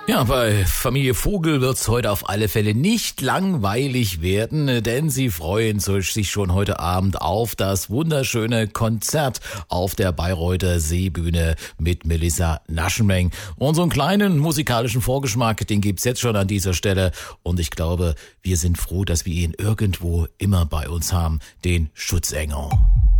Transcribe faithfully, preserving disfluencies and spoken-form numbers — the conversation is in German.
Ja, bei Familie Vogel wird's heute auf alle Fälle nicht langweilig werden, denn sie freuen sich schon heute Abend auf das wunderschöne Konzert auf der Bayreuther Seebühne mit Melissa Naschenmeng. Und so einen kleinen musikalischen Vorgeschmack, den gibt's jetzt schon an dieser Stelle. Und ich glaube, wir sind froh, dass wir ihn irgendwo immer bei uns haben, den Schutzengel.